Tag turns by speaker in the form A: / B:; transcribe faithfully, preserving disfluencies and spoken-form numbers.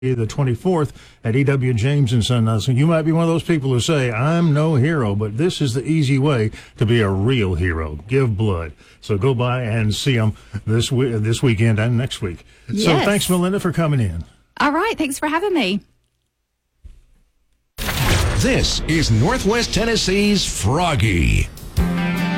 A: the twenty-fourth at E W. James and Son. Now, so you might be one of those people who say, I'm no hero, but this is the easy way to be a real hero. Give blood. So go by and see them this, we- this weekend and next week.
B: Yes.
A: So thanks, Melinda, for coming in.
B: All right. Thanks for having me.
C: This is Northwest Tennessee's Froggy.